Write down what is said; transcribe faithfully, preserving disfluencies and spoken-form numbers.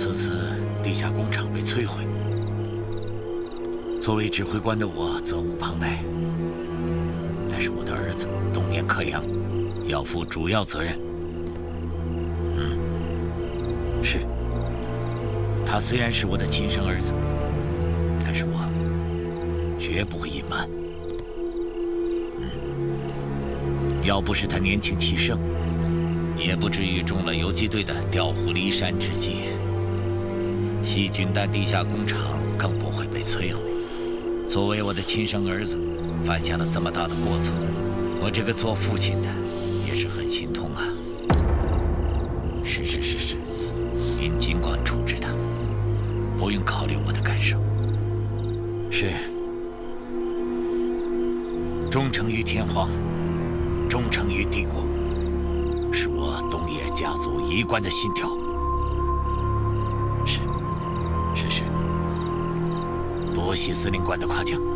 此次地下工厂被摧毁，作为指挥官的我责无旁贷。但是我的儿子东野克洋要负主要责任。嗯，是。他虽然是我的亲生儿子，但是我绝不会隐瞒。嗯，要不是他年轻气盛，也不至于中了游击队的调虎离山之计。细菌弹地下工厂更不会被摧毁。作为我的亲生儿子，犯下了这么大的过错，我这个做父亲的也是很心痛啊。是是是是，您尽管处置他，不用考虑我的感受。是，忠诚于天皇，忠诚于帝国，是我东野家族一贯的信条。是，是是，多谢司令官的夸奖。